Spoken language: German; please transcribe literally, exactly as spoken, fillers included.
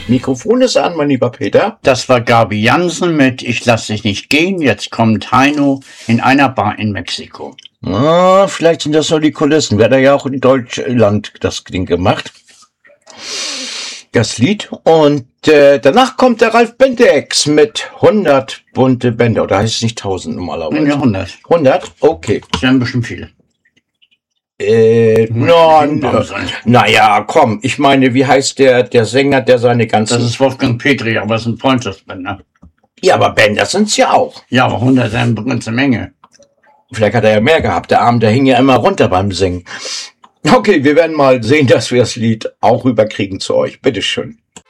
Mikrofon ist an, mein lieber Peter. Das war Gabi Jansen mit Ich lass dich nicht gehen. Jetzt kommt Heino in einer Bar in Mexiko. Ah, vielleicht sind das nur die Kulissen. Wir haben ja auch in Deutschland das Ding gemacht. Das Lied. Und äh, danach kommt der Ralf Bentex mit hundert bunte Bänder. Oder heißt es nicht tausend normalerweise? Ja, hundert. hundert? Okay. Das wären bestimmt viele. Äh, Hm, no, Jungbaum no, sein. naja, komm. Ich meine, wie heißt der der Sänger, der seine ganzen... Das ist Wolfgang Petri, aber es sind Freundschaftsbänder. ja, aber Bänder sind's ja auch. Ja, aber hundert sind eine ganze Menge. Vielleicht hat er ja mehr gehabt. Der Arm, der hing ja immer runter beim Singen. Okay, wir werden mal sehen, dass wir das Lied auch rüberkriegen zu euch. Bitteschön.